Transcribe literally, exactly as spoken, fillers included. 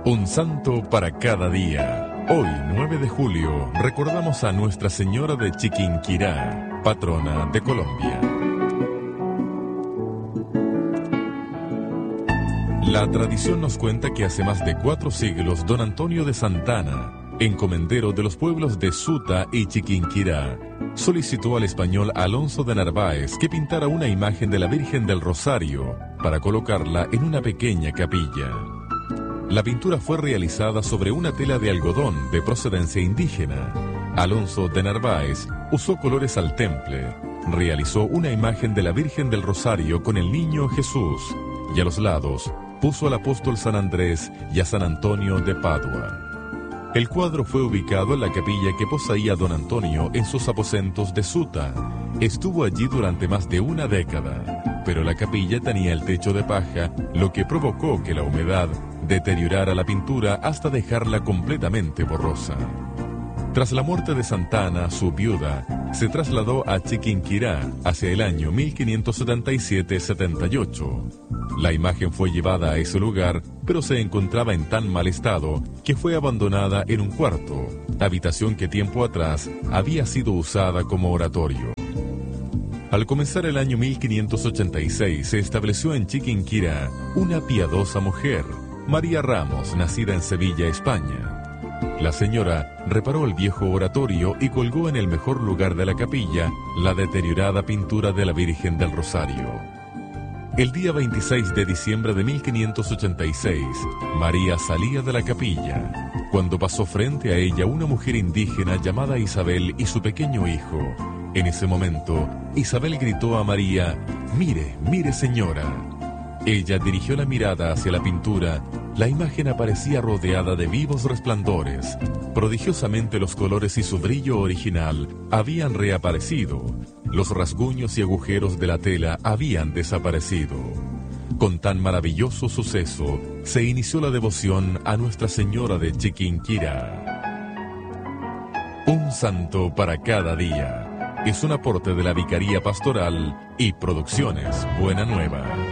Un santo para cada día. Hoy, nueve de julio, recordamos a Nuestra Señora de Chiquinquirá, patrona de Colombia. La tradición nos cuenta que hace más de cuatro siglos don Antonio de Santana, encomendero de los pueblos de Suta y Chiquinquirá, solicitó al español Alonso de Narváez que pintara una imagen de la Virgen del Rosario para colocarla en una pequeña capilla. La pintura fue realizada sobre una tela de algodón de procedencia indígena. Alonso de Narváez usó colores al temple, realizó una imagen de la Virgen del Rosario con el niño Jesús y a los lados puso al apóstol San Andrés y a San Antonio de Padua. El cuadro fue ubicado en la capilla que poseía don Antonio en sus aposentos de Suta. Estuvo allí durante más de una década, pero la capilla tenía el techo de paja, lo que provocó que la humedad deteriorara la pintura hasta dejarla completamente borrosa. Tras la muerte de Santana, su viuda se trasladó a Chiquinquirá hacia el año mil quinientos setenta y siete setenta y ocho. La imagen fue llevada a ese lugar, pero se encontraba en tan mal estado que fue abandonada en un cuarto, habitación que tiempo atrás había sido usada como oratorio. Al comenzar el año mil quinientos ochenta y seis se estableció en Chiquinquirá una piadosa mujer, María Ramos, nacida en Sevilla, España. La señora reparó el viejo oratorio y colgó en el mejor lugar de la capilla la deteriorada pintura de la Virgen del Rosario. El día veintiséis de diciembre de mil quinientos ochenta y seis, María salía de la capilla, cuando pasó frente a ella una mujer indígena llamada Isabel y su pequeño hijo. En ese momento, Isabel gritó a María: «Mire, mire, señora». Ella dirigió la mirada hacia la pintura. La imagen aparecía rodeada de vivos resplandores. Prodigiosamente los colores y su brillo original habían reaparecido. Los rasguños y agujeros de la tela habían desaparecido. Con tan maravilloso suceso, se inició la devoción a Nuestra Señora de Chiquinquirá. Un santo para cada día. Es un aporte de la Vicaría Pastoral y Producciones Buena Nueva.